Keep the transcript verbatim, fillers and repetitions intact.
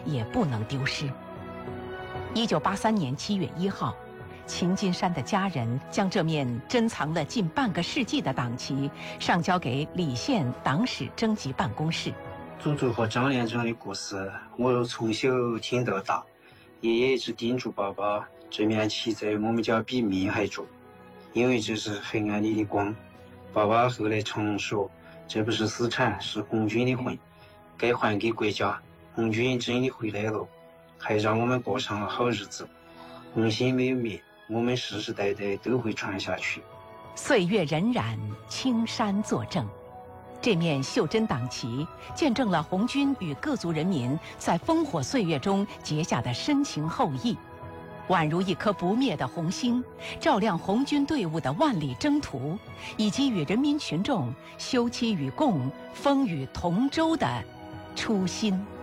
也不能丢失。一九八三年七月一号，秦金山的家人将这面珍藏了近半个世纪的党旗上交给澧县党史征集办公室。 祖祖和张连长的故事，我从小听到大，爷爷一直叮嘱爸爸，这面旗在我们家比命还重，因为这是黑暗里的光。爸爸后来常说，这不是私产，是红军的魂，该还给国家。红军真的回来了，还让我们过上了好日子。红心没有灭，我们世世代代都会传下去。 岁月荏苒，青山作证。这面袖珍党旗见证了红军与各族人民在烽火岁月中结下的深情厚谊，宛如一颗不灭的红星，照亮红军队伍的万里征途，以及与人民群众休戚与共、风雨同舟的初心。